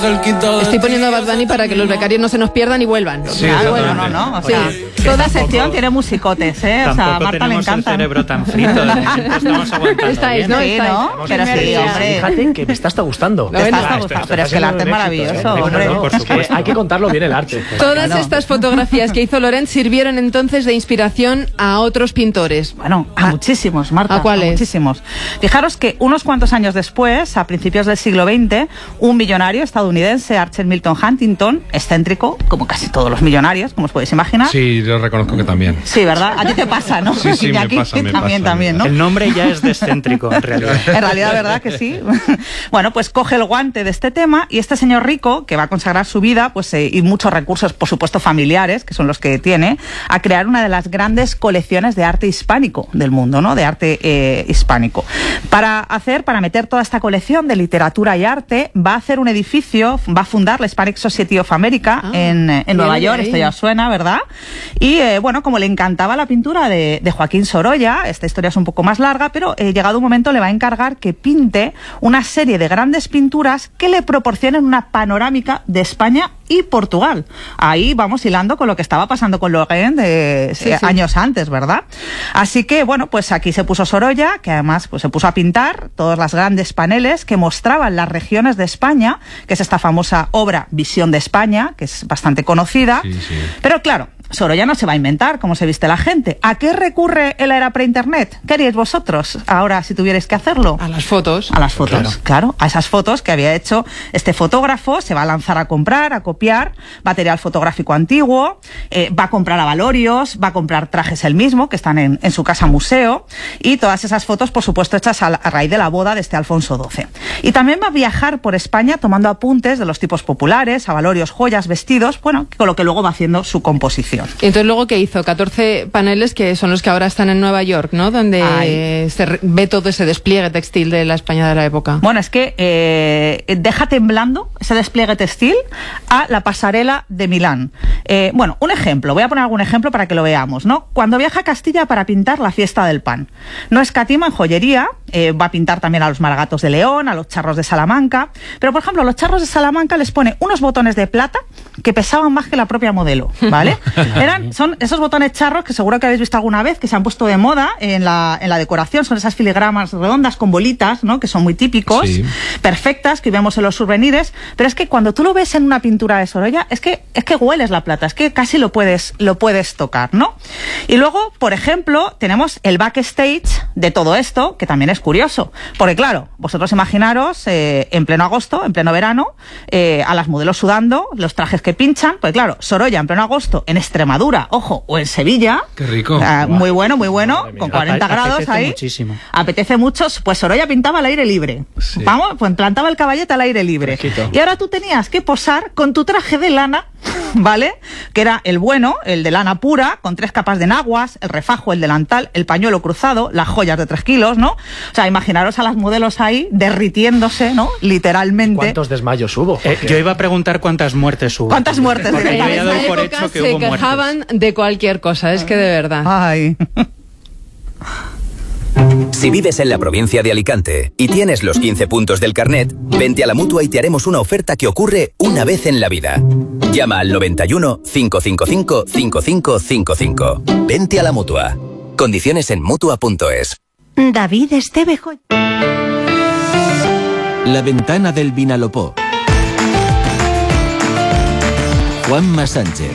el quinto. Estoy poniendo a Bad Bunny para que los becarios no se nos pierdan y vuelvan. Sí, claro, bueno, no. O sea, toda sección tiene musicotes, ¿eh? O sea, a Marta le encanta. El cerebro tan frito. Estamos aguantando. Estáis, ¿no? Sí, ¿no? Pero sí, hombre. Fíjate que me está hasta gustando. Te está hasta gustando. Pero es que el arte es maravilloso, hombre. Es que hay que contarlo bien el arte. Todas estas fotografías que hizo Laurent sirvieron entonces de inspiración a otros pintores. Bueno, a muchísimos, Marta. ¿A cuáles? Muchísimos. Fijaros que unos cuantos años después, a principios del siglo XX, un millonario estadounidense, Archer Milton Huntington, excéntrico, como casi todos los millonarios, como os podéis imaginar. Sí, yo reconozco que también. Sí, ¿verdad? A ti te pasa, ¿no? Sí, y aquí me pasa. También, ¿no? El nombre ya es excéntrico, en realidad. En realidad, ¿verdad que sí? Bueno, pues coge el guante de este tema y este señor rico, que va a consagrar su vida, pues y muchos recursos, por supuesto, familiares, que son los que tiene, a crear una de las grandes colecciones de arte hispánico del mundo, ¿no? De arte hispánico. Para meter toda esta colección de literatura y arte, va a hacer un edificio, va a fundar la Hispanic Society of America en Nueva York, esto ya os suena, ¿verdad? Y bueno, como le encantaba la pintura de Joaquín Sorolla, esta historia es un poco más larga, pero llegado un momento le va a encargar que pinte una serie de grandes pinturas que le proporcionen una panorámica de España y Portugal. Ahí vamos hilando con lo que estaba pasando con Laurent años antes, ¿verdad? Así que, bueno, pues aquí se puso Sorolla, que además pues se puso a pintar todos los grandes paneles que mostraban las regiones de España, que es esta famosa obra Visión de España, que es bastante conocida. Sí. Pero claro, Sorolla no se va a inventar cómo se viste la gente. ¿A qué recurre en la era pre-internet? ¿Qué haríais vosotros ahora si tuvierais que hacerlo? A las fotos. A las fotos, claro. A esas fotos que había hecho este fotógrafo. Se va a lanzar a comprar, a copiar material fotográfico antiguo, va a comprar avalorios, va a comprar trajes él mismo, que están en su casa museo, y todas esas fotos, por supuesto, hechas a raíz de la boda de este Alfonso XII. Y también va a viajar por España tomando apuntes de los tipos populares, avalorios, joyas, vestidos, bueno, con lo que luego va haciendo su composición. Y entonces luego, ¿qué hizo? 14 paneles que son los que ahora están en Nueva York, ¿no? Donde se ve todo ese despliegue textil de la España de la época. Bueno, es que deja temblando ese despliegue textil a la pasarela de Milán. Bueno, un ejemplo, voy a poner algún ejemplo para que lo veamos, ¿no? Cuando viaja a Castilla para pintar la fiesta del pan, no escatima en joyería, va a pintar también a los maragatos de León, a los charros de Salamanca, pero por ejemplo a los charros de Salamanca les pone unos botones de plata que pesaban más que la propia modelo, ¿vale? Son esos botones charros que seguro que habéis visto alguna vez, que se han puesto de moda en la decoración, son esas filigramas redondas con bolitas, ¿no? Que son muy típicos, perfectas, que vemos en los souvenirs, pero es que cuando tú lo ves en una pintura de Sorolla, es que hueles la plata, es que casi lo puedes tocar, ¿no? Y luego, por ejemplo, tenemos el backstage de todo esto, que también es curioso, porque claro, vosotros imaginaros en pleno agosto, en pleno verano, a las modelos sudando, los trajes que pinchan, pues claro, Sorolla en pleno agosto en Extremadura, ojo, o en Sevilla. Qué rico. Muy bueno, con 40 grados ahí. Muchísimo. Apetece mucho. Pues Sorolla pintaba al aire libre. Sí. Vamos, pues plantaba el caballete al aire libre. Fresquito. Y ahora tú tenías que posar con tu traje de lana, ¿vale? Que era el bueno, el de lana pura, con 3 capas de enaguas, el refajo, el delantal, el pañuelo cruzado, las joyas de 3 kilos, ¿no? O sea, imaginaros a las modelos ahí derritiéndose, ¿no? Literalmente. ¿Cuántos desmayos hubo? Yo iba a preguntar cuántas muertes hubo. ¿Cuántas muertes? Porque yo había dado por hecho que hubo muertes. Se quejaban de cualquier cosa, es que de verdad. Ay. Si vives en la provincia de Alicante y tienes los 15 puntos del carnet, vente a la Mutua y te haremos una oferta que ocurre una vez en la vida. Llama al 91 555 5555. Vente a la Mutua. Condiciones en Mutua.es. David Estevejo. La ventana del Vinalopó. Juanma Sánchez.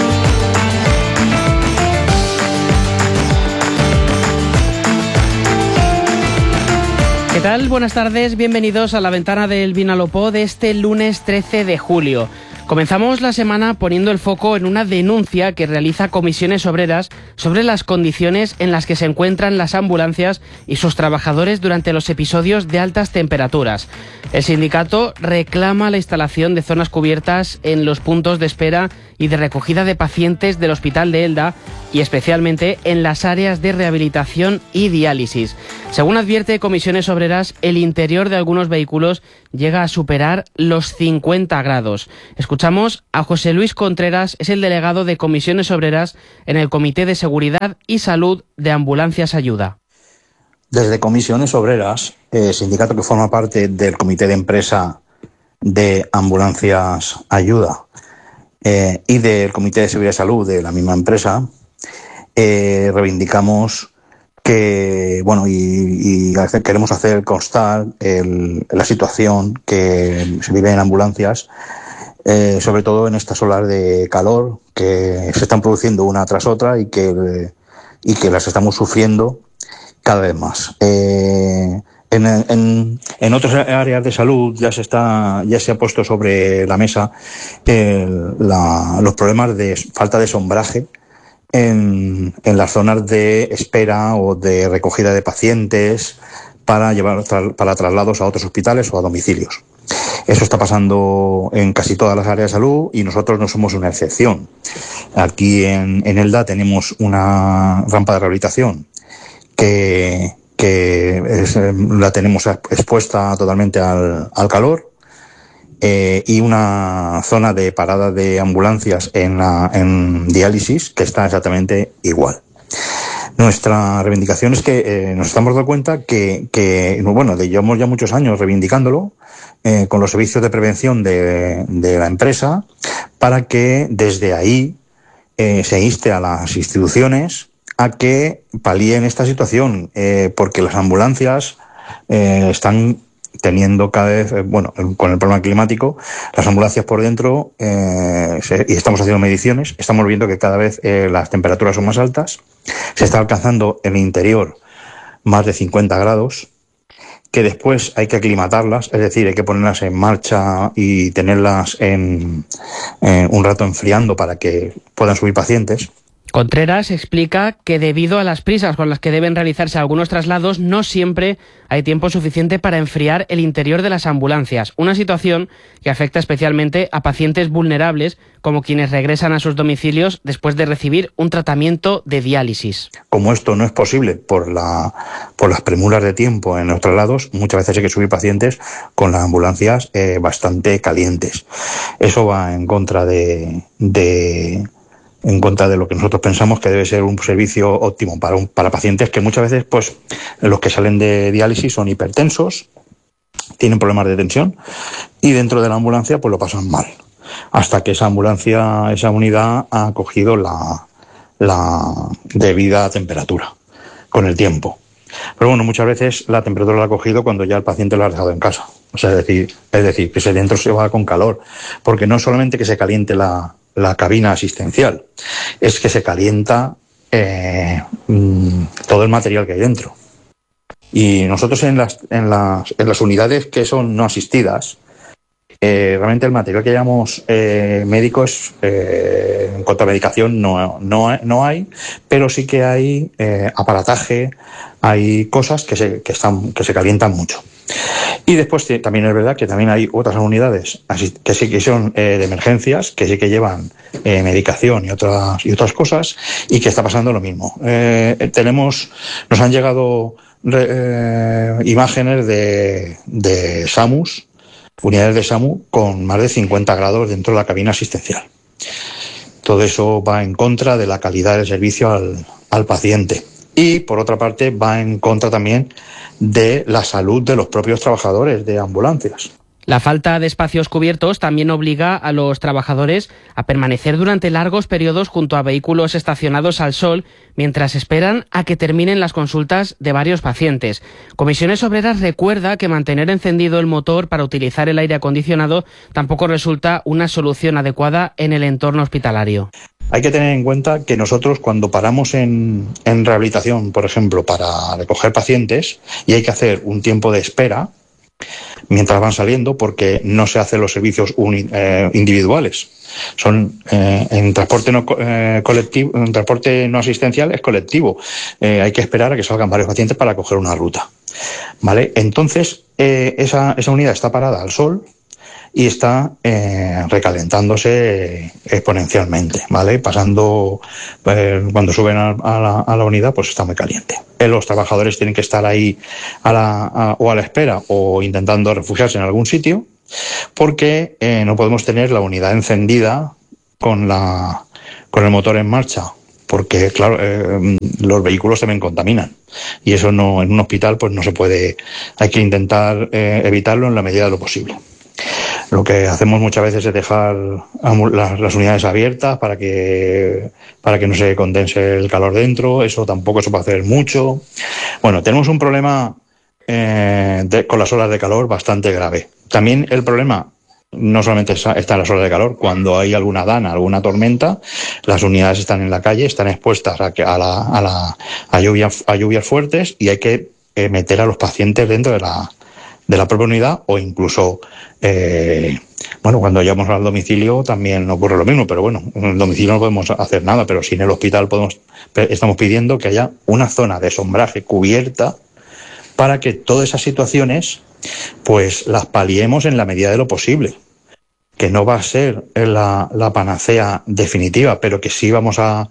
¿Qué tal? Buenas tardes, bienvenidos a la ventana del Vinalopó de este lunes 13 de julio. Comenzamos la semana poniendo el foco en una denuncia que realiza Comisiones Obreras sobre las condiciones en las que se encuentran las ambulancias y sus trabajadores durante los episodios de altas temperaturas. El sindicato reclama la instalación de zonas cubiertas en los puntos de espera y de recogida de pacientes del Hospital de Elda y especialmente en las áreas de rehabilitación y diálisis. Según advierte Comisiones Obreras, el interior de algunos vehículos llega a superar los 50 grados. Escuchamos a José Luis Contreras, es el delegado de Comisiones Obreras en el Comité de Seguridad y Salud de Ambulancias Ayuda. Desde Comisiones Obreras, sindicato que forma parte del Comité de Empresa de Ambulancias Ayuda y del Comité de Seguridad y Salud de la misma empresa, reivindicamos que, bueno, y queremos hacer constar la situación que se vive en ambulancias, sobre todo en estas olas de calor que se están produciendo una tras otra y que las estamos sufriendo cada vez más. En otras áreas de salud ya se ha puesto sobre la mesa los problemas de falta de sombraje en las zonas de espera o de recogida de pacientes para traslados a otros hospitales o a domicilios. Eso está pasando en casi todas las áreas de salud y nosotros no somos una excepción. Aquí en Elda tenemos una rampa de rehabilitación que la tenemos expuesta totalmente al calor, y una zona de parada de ambulancias en diálisis que está exactamente igual. Nuestra reivindicación es que nos estamos dando cuenta que llevamos ya muchos años reivindicándolo con los servicios de prevención de la empresa, para que desde ahí se inste a las instituciones a que palíen esta situación, porque las ambulancias están teniendo cada vez, con el problema climático, las ambulancias por dentro, y estamos haciendo mediciones, estamos viendo que cada vez las temperaturas son más altas, se está alcanzando en el interior más de 50 grados, que después hay que aclimatarlas, es decir, hay que ponerlas en marcha y tenerlas un rato enfriando para que puedan subir pacientes. Contreras explica que debido a las prisas con las que deben realizarse algunos traslados, no siempre hay tiempo suficiente para enfriar el interior de las ambulancias, una situación que afecta especialmente a pacientes vulnerables, como quienes regresan a sus domicilios después de recibir un tratamiento de diálisis. Como esto no es posible por las premuras de tiempo en los traslados, muchas veces hay que subir pacientes con las ambulancias bastante calientes. Eso va en contra de lo que nosotros pensamos que debe ser un servicio óptimo para pacientes que muchas veces, pues, los que salen de diálisis son hipertensos, tienen problemas de tensión y dentro de la ambulancia pues lo pasan mal, hasta que esa unidad ha cogido la debida temperatura con el tiempo. Pero bueno, muchas veces la temperatura la ha cogido cuando ya el paciente lo ha dejado en casa. O sea, es decir, que ese dentro se va con calor, porque no solamente que se caliente la cabina asistencial, es que se calienta todo el material que hay dentro. Y nosotros en las unidades que son no asistidas, realmente el material que llamamos médicos en cuanto a medicación no hay, pero sí que hay aparataje, hay cosas que se calientan mucho. Y después también es verdad que también hay otras unidades que sí que son de emergencias, que sí que llevan medicación y otras cosas, y que está pasando lo mismo. Nos han llegado imágenes de SAMUs, unidades de SAMU con más de 50 grados dentro de la cabina asistencial. Todo eso va en contra de la calidad del servicio al paciente. Y, por otra parte, va en contra también de la salud de los propios trabajadores de ambulancias. La falta de espacios cubiertos también obliga a los trabajadores a permanecer durante largos periodos junto a vehículos estacionados al sol mientras esperan a que terminen las consultas de varios pacientes. Comisiones Obreras recuerda que mantener encendido el motor para utilizar el aire acondicionado tampoco resulta una solución adecuada en el entorno hospitalario. Hay que tener en cuenta que nosotros, cuando paramos en rehabilitación, por ejemplo, para recoger pacientes, y hay que hacer un tiempo de espera mientras van saliendo, porque no se hacen los servicios individuales. Son en transporte no colectivo, en transporte no asistencial es colectivo. Hay que esperar a que salgan varios pacientes para coger una ruta, ¿vale? Entonces esa unidad está parada al sol y está recalentándose exponencialmente, ¿vale? Pasando, cuando suben a la unidad, pues está muy caliente. Los trabajadores tienen que estar ahí o a la espera o intentando refugiarse en algún sitio, porque no podemos tener la unidad encendida con el motor en marcha, porque claro, los vehículos también contaminan y eso no, en un hospital pues no se puede. Hay que intentar evitarlo en la medida de lo posible. Lo que hacemos muchas veces es dejar las unidades abiertas para que no se condense el calor dentro. Eso tampoco se puede hacer mucho. Bueno, tenemos un problema con las olas de calor bastante grave. También el problema no solamente está en las horas de calor. Cuando hay alguna dana, alguna tormenta, las unidades están en la calle, están expuestas a lluvias fuertes, y hay que meter a los pacientes dentro de la propia unidad, o incluso cuando llegamos al domicilio también ocurre lo mismo, pero bueno, en el domicilio no podemos hacer nada, pero sí en el hospital estamos pidiendo que haya una zona de sombraje cubierta para que todas esas situaciones pues las paliemos en la medida de lo posible, que no va a ser la panacea definitiva, pero que sí vamos a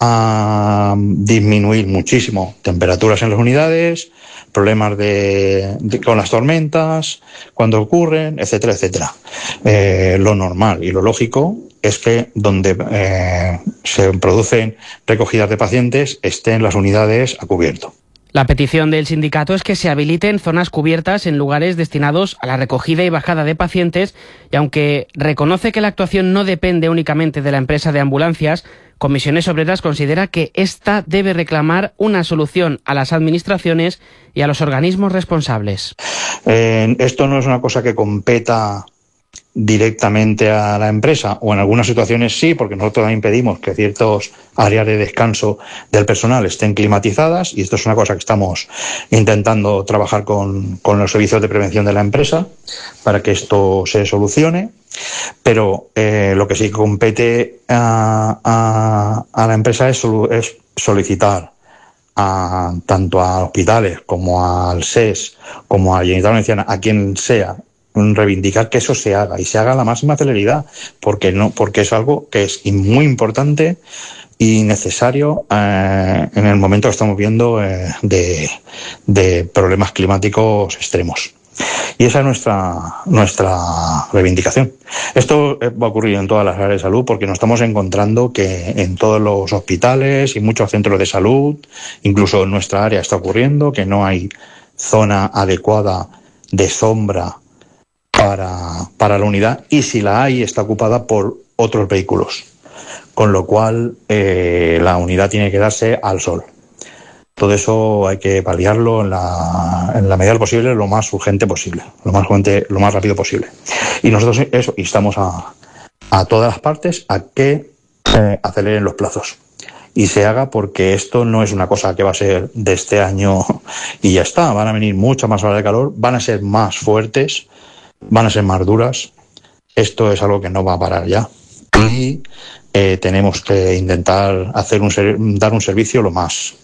disminuir muchísimo temperaturas en las unidades, problemas con las tormentas, cuando ocurren, etcétera, etcétera. Lo normal y lo lógico es que donde se producen recogidas de pacientes estén las unidades a cubierto. La petición del sindicato es que se habiliten zonas cubiertas en lugares destinados a la recogida y bajada de pacientes, y aunque reconoce que la actuación no depende únicamente de la empresa de ambulancias, Comisiones Obreras considera que esta debe reclamar una solución a las administraciones y a los organismos responsables. Esto no es una cosa que competa directamente a la empresa, o en algunas situaciones sí, porque nosotros también pedimos que ciertas áreas de descanso del personal estén climatizadas, y esto es una cosa que estamos intentando trabajar con los servicios de prevención de la empresa para que esto se solucione. Pero lo que sí compete a la empresa es solicitar tanto a hospitales como al SES, como a la Generalitat Valenciana, a quien sea, reivindicar que eso se haga, y se haga a la máxima celeridad, porque es algo que es muy importante y necesario en el momento que estamos viendo de problemas climáticos extremos. Y esa es nuestra reivindicación. Esto va a ocurrir en todas las áreas de salud, porque nos estamos encontrando que en todos los hospitales y muchos centros de salud, incluso en nuestra área está ocurriendo, que no hay zona adecuada de sombra para la unidad, y si la hay está ocupada por otros vehículos, con lo cual la unidad tiene que darse al sol. Todo eso hay que paliarlo en la medida de lo posible, lo más urgente posible, lo más rápido posible. Y nosotros instamos a todas las partes a que aceleren los plazos y se haga, porque esto no es una cosa que va a ser de este año y ya está. Van a venir muchas más horas de calor, van a ser más fuertes, van a ser más duras. Esto es algo que no va a parar ya, y tenemos que intentar dar un servicio lo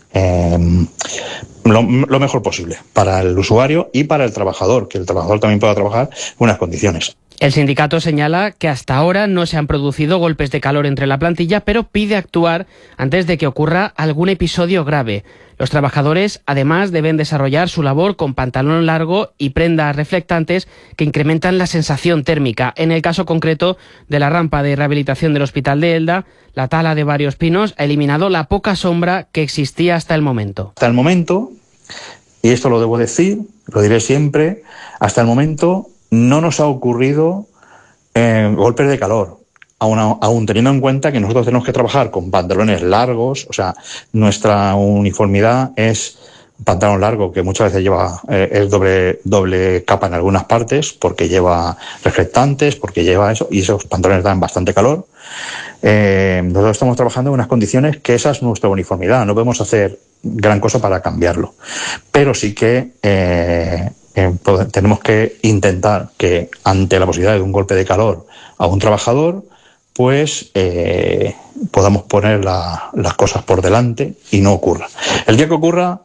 mejor posible para el usuario y para el trabajador, que el trabajador también pueda trabajar en unas condiciones. El sindicato señala que hasta ahora no se han producido golpes de calor entre la plantilla, pero pide actuar antes de que ocurra algún episodio grave. Los trabajadores, además, deben desarrollar su labor con pantalón largo y prendas reflectantes que incrementan la sensación térmica. En el caso concreto de la rampa de rehabilitación del Hospital de Elda, la tala de varios pinos ha eliminado la poca sombra que existía hasta el momento. Hasta el momento, y esto lo debo decir, lo diré siempre, hasta el momento no nos ha ocurrido golpes de calor, aún teniendo en cuenta que nosotros tenemos que trabajar con pantalones largos. O sea, nuestra uniformidad es un pantalón largo que muchas veces lleva es doble capa en algunas partes, porque lleva reflectantes, porque lleva eso, y esos pantalones dan bastante calor. Nosotros estamos trabajando en unas condiciones que esa es nuestra uniformidad, no podemos hacer gran cosa para cambiarlo, pero sí que tenemos que intentar que, ante la posibilidad de un golpe de calor a un trabajador, pues podamos poner las cosas por delante y no ocurra. El día que ocurra,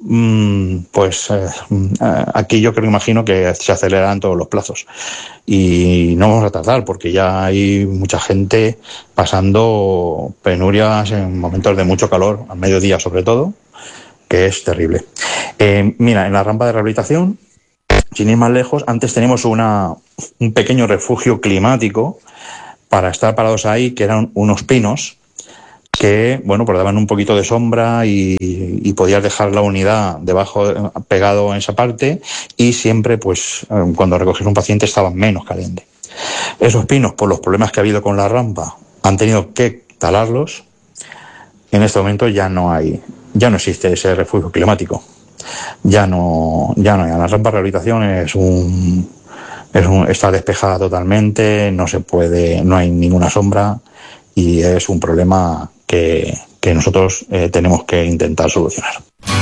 aquí yo imagino que se aceleran todos los plazos y no vamos a tardar, porque ya hay mucha gente pasando penurias en momentos de mucho calor, al mediodía sobre todo, que es terrible. Mira, en la rampa de rehabilitación, sin ir más lejos, antes teníamos un pequeño refugio climático para estar parados ahí, que eran unos pinos que, pues daban un poquito de sombra y podías dejar la unidad pegado en esa parte, y siempre, pues, cuando recogías un paciente estaba menos caliente. Esos pinos, por los problemas que ha habido con la rampa, han tenido que talarlos. En este momento ya no existe ese refugio climático. Ya no hay. La rampa de rehabilitación está despejada totalmente, no hay ninguna sombra y es un problema que nosotros tenemos que intentar solucionar.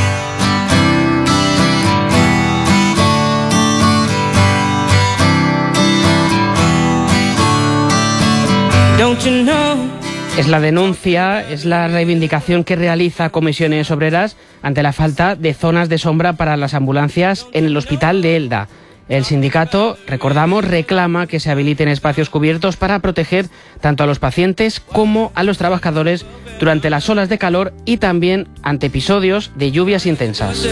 Es la denuncia, es la reivindicación que realiza Comisiones Obreras ante la falta de zonas de sombra para las ambulancias en el hospital de Elda. El sindicato, recordamos, reclama que se habiliten espacios cubiertos para proteger tanto a los pacientes como a los trabajadores durante las olas de calor y también ante episodios de lluvias intensas.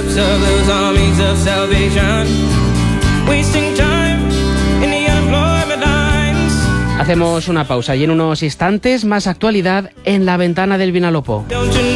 Hacemos una pausa y en unos instantes más actualidad en la ventana del Vinalopó.